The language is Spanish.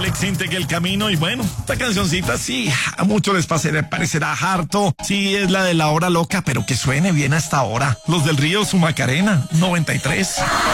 Alex Intec El Camino. Y bueno, esta cancioncita sí, a muchos les parecerá harto. Sí, es la de La Hora Loca, pero que suene bien hasta ahora. Los del Río, su Macarena, 93.